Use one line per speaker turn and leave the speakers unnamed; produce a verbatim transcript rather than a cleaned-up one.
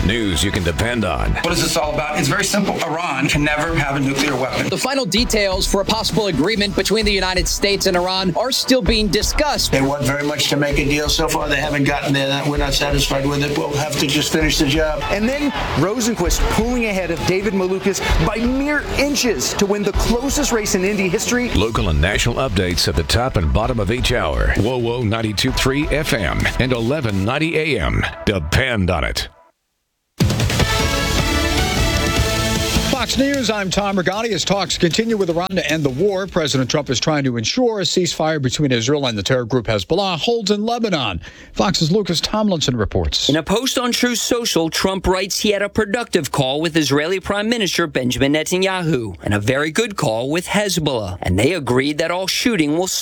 News you can depend on.
What is this all about? It's very simple. Iran can never have a nuclear weapon.
The final details for a possible agreement between the United States and Iran are still being discussed.
They want very much to make a deal. So far, they haven't gotten there. We're not satisfied with it. We'll have to just finish the job.
And then Rosenquist pulling ahead of David Malukas by mere inches to win the closest race in Indy history.
Local and national updates at the top and bottom of each hour. W O W ninety-two point three F M and eleven ninety A M. Depend on it.
Fox News, I'm Tom Regani. As talks continue with Iran to end the war, President Trump is trying to ensure a ceasefire between Israel and the terror group Hezbollah holds in Lebanon. Fox's Lucas Tomlinson reports.
In a post on Truth Social, Trump writes he had a productive call with Israeli Prime Minister Benjamin Netanyahu and a very good call with Hezbollah, and they agreed that all shooting will stop.